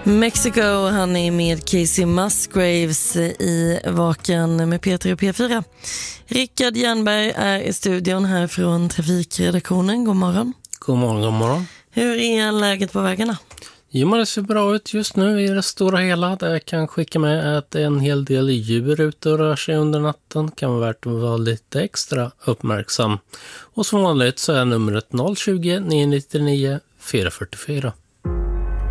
Mexico, han är med Casey Musgraves i Vaken med Peter och P4. Rickard Jernberg är i studion här från trafikredaktionen. God morgon. God morgon, god morgon. Hur är läget på vägarna? Jo, men det ser bra ut just nu i det stora hela. Det jag kan skicka med att en hel del djur ute och rör sig under natten. Kan vara värt att vara lite extra uppmärksam. Och som vanligt så är numret 020 999 444.